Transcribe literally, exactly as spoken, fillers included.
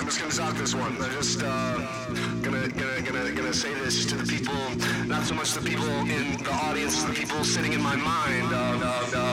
just gonna talk this one. I'm just uh, gonna gonna gonna gonna say this to the people, not so much the people in the audience, the people sitting in my mind. Uh, uh, uh,